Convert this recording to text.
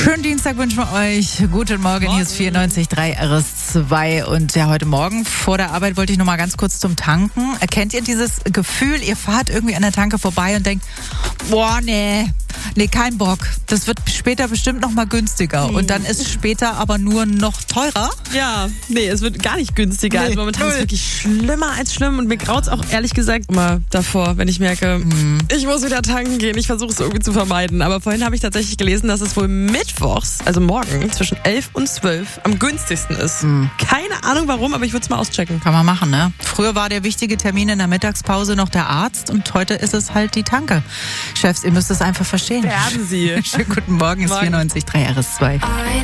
Schönen Dienstag wünschen wir euch. Guten Morgen, hier ist 94.3 RS2. Und ja, heute Morgen vor der Arbeit wollte ich noch mal ganz kurz zum Tanken. Erkennt ihr dieses Gefühl, ihr fahrt irgendwie an der Tanke vorbei und denkt, boah, nee, kein Bock. Das wird später bestimmt noch mal günstiger. Und dann ist später aber nur noch teurer. Ja, nee, es wird gar nicht günstiger. Also momentan ist es wirklich schlimmer als schlimm. Und mir graut's auch ehrlich gesagt immer davor, wenn ich merke, ich muss wieder tanken gehen. Ich versuche es irgendwie zu vermeiden. Aber vorhin habe ich tatsächlich gelesen, dass es wohl mittwochs, also morgen, zwischen 11 und 12 am günstigsten ist. Keine Ahnung warum, aber ich würde es mal auschecken. Kann man machen, ne? Früher war der wichtige Termin in der Mittagspause noch der Arzt und heute ist es halt die Tanke. Chefs, ihr müsst es einfach verstehen. Werden Sie. Schönen guten Morgen, ist 94.3 RS2.